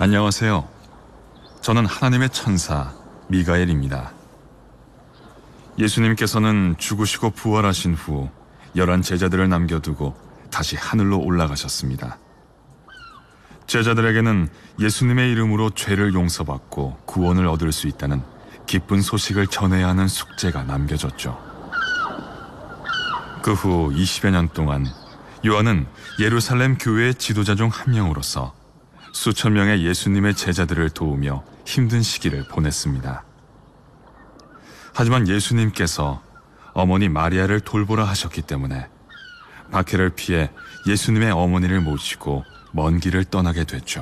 안녕하세요. 저는 하나님의 천사 미가엘입니다. 예수님께서는 죽으시고 부활하신 후 11 제자들을 남겨두고 다시 하늘로 올라가셨습니다. 제자들에게는 예수님의 이름으로 죄를 용서받고 구원을 얻을 수 있다는 기쁜 소식을 전해야 하는 숙제가 남겨졌죠. 그 후 20여 년 동안 요한은 예루살렘 교회의 지도자 중 한 명으로서 수천 명의 예수님의 제자들을 도우며 힘든 시기를 보냈습니다. 하지만 예수님께서 어머니 마리아를 돌보라 하셨기 때문에 박해를 피해 예수님의 어머니를 모시고 먼 길을 떠나게 됐죠.